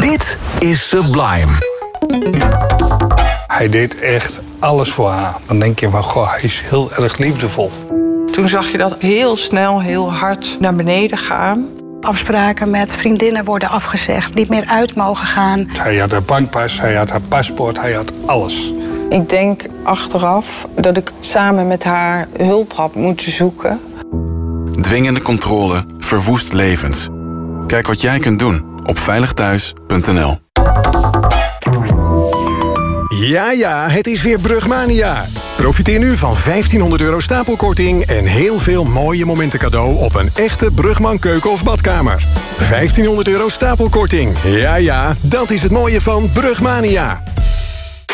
Dit is Sublime. Hij deed echt alles voor haar. Dan denk je van, goh, hij is heel erg liefdevol. Toen zag je dat heel snel, heel hard naar beneden gaan. Afspraken met vriendinnen worden afgezegd, niet meer uit mogen gaan. Hij had haar bankpas, hij had haar paspoort, hij had alles. Ik denk achteraf dat ik samen met haar hulp had moeten zoeken. Dwingende controle verwoest levens. Kijk wat jij kunt doen op veiligthuis.nl. Ja, het is weer Brugmania. Profiteer nu van €1500 stapelkorting en heel veel mooie momenten cadeau op een echte Brugman keuken of badkamer. €1500 stapelkorting. Ja, dat is het mooie van Brugmania.